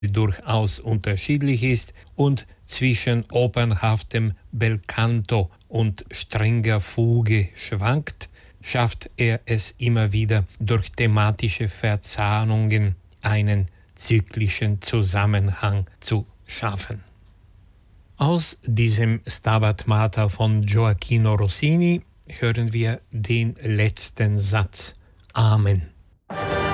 durchaus unterschiedlich ist und zwischen opernhaftem Belcanto und strenger Fuge schwankt, schafft er es immer wieder durch thematische Verzahnungen einen zyklischen Zusammenhang zu schaffen. Aus diesem Stabat Mater von Gioachino Rossini hören wir den letzten Satz. Amen.